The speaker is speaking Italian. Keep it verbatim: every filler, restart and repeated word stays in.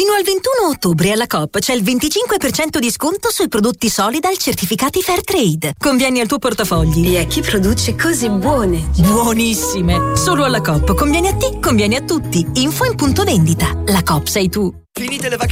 Fino al ventuno ottobre alla Coop c'è il venticinque per cento di sconto sui prodotti Solidal certificati Fairtrade. Convieni al tuo portafogli. E a chi produce cose buone. Buonissime! Solo alla Coop. Conviene a te, conviene a tutti. Info in punto vendita. La Coop sei tu. Finite le vacanze.